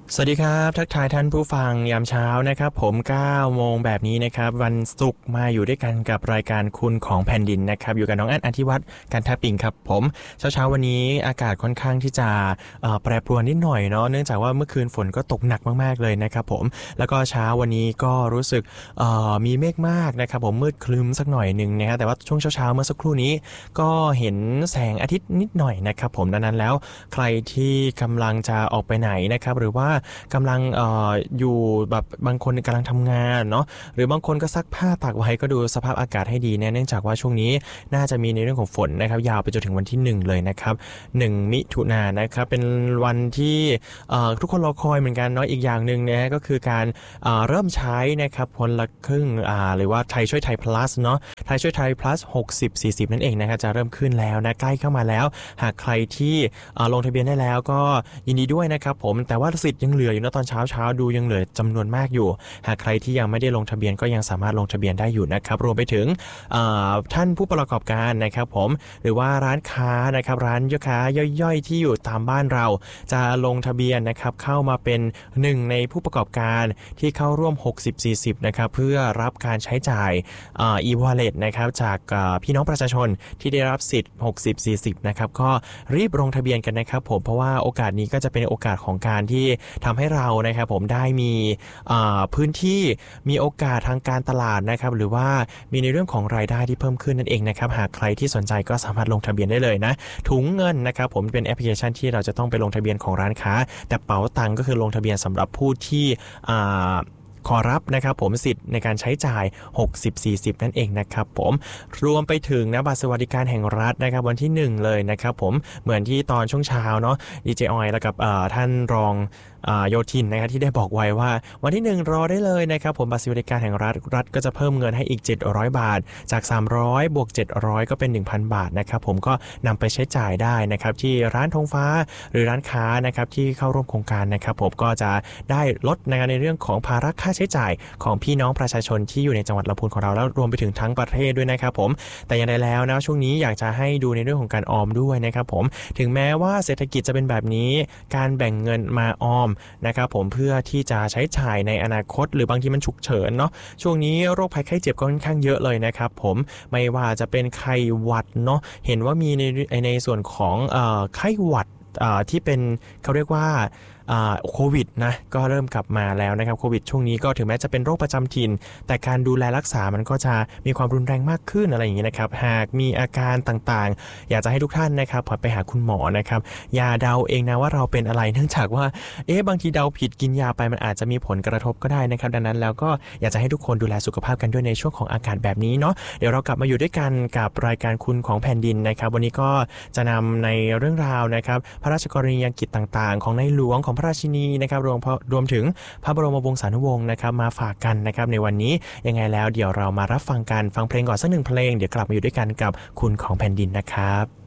สวัสดีครับทักทายท่านผู้ฟังยามเช้านะครับผม9โมงแบบนี้นะครับวันศุกร์มาอยู่ด้วยกันกับรายการคุณของแผ่นดินนะครับอยู่กับน้องอั้นอธิวัฒน์กันทปิงครับผมเช้าวันนี้อากาศค่อนข้างที่จะแปรปรวนนิดหน่อยเนาะเนื่องจากว่าเมื่อคืนฝนก็ตกหนักมากๆเลยนะครับผมแล้วก็เช้าวันนี้ก็รู้สึกมีเมฆมากนะครับผมมืดครึ้มสักหน่อยนึงนะฮะแต่ว่าช่วงเช้าเมื่อสักครู่นี้ก็เห็นแสงอาทิตย์นิดหน่อยนะครับผมดังนั้นแล้วใครที่กำลังจะออกไปไหนนะครับหรือว่ากำลังอยู่แบบบางคนกำลังทำงานเนาะหรือบางคนก็ซักผ้าตากไว้ก็ดูสภาพอากาศให้ดีเนื่องจากว่าช่วงนี้น่าจะมีในเรื่องของฝนนะครับยาวไปจนถึงวันที่1เลยนะครับ1มิถุนายนนะครับเป็นวันที่ทุกคนรอคอยเหมือนกันเนาะอีกอย่างนึงนะก็คือการเริ่มใช้นะครับคนละครึ่งหรือว่าไทยช่วยไทย plus เนาะไทยช่วยไทย plus 60-40นั่นเองนะครับจะเริ่มขึ้นแล้วนะใกล้เข้ามาแล้วหากใครที่ลงทะเบียนได้แล้วก็ยินดีด้วยนะครับผมแต่ว่าสิทธิ์ยังเหลืออยู่นะตอนเช้าดูยังเหลือจำนวนมากอยู่หากใครที่ยังไม่ได้ลงทะเบียนก็ยังสามารถลงทะเบียนได้อยู่นะครับรวมไปถึงท่านผู้ประกอบการนะครับผมหรือว่าร้านค้านะครับร้านค้าย่อยๆที่อยู่ตามบ้านเราจะลงทะเบียนนะครับเข้ามาเป็น1ในผู้ประกอบการที่เข้าร่วม60-40นะครับเพื่อรับการใช้จ่ายe-wallet นะครับจากพี่น้องประชาชนที่ได้รับสิทธิ์60-40นะครับก็รีบลงทะเบียนกันนะครับผมเพราะว่าโอกาสนี้ก็จะเป็นโอกาสของการที่ทำให้เรานะครับผมได้มีพื้นที่มีโอกาสทางการตลาดนะครับหรือว่ามีในเรื่องของรายได้ที่เพิ่มขึ้นนั่นเองนะครับหากใครที่สนใจก็สามารถลงทะเบียนได้เลยนะถุงเงินนะครับผมเป็นแอปพลิเคชันที่เราจะต้องไปลงทะเบียนของร้านค้าแต่เป๋าตังก็คือลงทะเบียนสำหรับผู้ที่ขอรับนะครับผมสิทธิ์ในการใช้จ่าย60-40นั่นเองนะครับผมรวมไปถึงนะบัตรสวัสดิการแห่งรัฐนะครับวันที่1เลยนะครับผมเหมือนที่ตอนช่วงเช้าเนาะดีเจออยแล้วกับท่านรองโยธินนะครับที่ได้บอกไว้ว่าวันที่1รอได้เลยนะครับผมบัตรสวัสดิการแห่งรัฐก็จะเพิ่มเงินให้อีก700บาทจาก300บวก700ก็เป็น 1,000 บาทนะครับผมก็นำไปใช้จ่ายได้นะครับที่ร้านธงฟ้าหรือร้านค้านะครับที่เข้าร่วมโครงการนะครับผมก็จะได้ลดในเรื่องของภาระค่าใช้จ่ายของพี่น้องประชาชนที่อยู่ในจังหวัดลำพูนของเราแล้วรวมไปถึงทั้งประเทศด้วยนะครับผมแต่อย่างไรแล้วนะช่วงนี้อยากจะให้ดูในเรื่องของการออมด้วยนะครับผมถึงแม้ว่าเศรษฐกิจจะเป็นแบบนี้การแบ่งเงินมาออมนะครับผมเพื่อที่จะใช้จ่ายในอนาคตหรือบางทีมันฉุกเฉินเนาะช่วงนี้โรคภัยไข้เจ็บก็ค่อนข้างเยอะเลยนะครับผมไม่ว่าจะเป็นไข้หวัดเนาะเห็นว่ามีในส่วนของไข้หวัดที่เป็นเขาเรียกว่าโควิดนะก็เริ่มกลับมาแล้วนะครับโควิดช่วงนี้ก็ถึงแม้จะเป็นโรคประจำถิ่นแต่การดูแลรักษามันก็จะมีความรุนแรงมากขึ้นอะไรอย่างนี้นะครับหากมีอาการต่างๆอยากจะให้ทุกท่านนะครับไปหาคุณหมอนะครับอย่าเดาเองนะว่าเราเป็นอะไรเนื่องจากว่าบางทีเดาผิดกินยาไปมันอาจจะมีผลกระทบก็ได้นะครับดังนั้นแล้วก็อยากจะให้ทุกคนดูแลสุขภาพกันด้วยในช่วงของอากาศแบบนี้เนาะเดี๋ยวเรากลับมาอยู่ด้วยกันกับรายการคุณของแผ่นดินนะครับวันนี้ก็จะนำในเรื่องราวนะครับพระราชกรณียกิจต่างๆของในหลวงของพระราชินีนะครับรวมถึงพระบรมวงศานุวงศ์นะครับมาฝากกันนะครับในวันนี้ยังไงแล้วเดี๋ยวเรามารับฟังกันฟังเพลงก่อนสัก1เพลงเดี๋ยวกลับมาอยู่ด้วยกันกับคุณของแผ่นดินนะครับ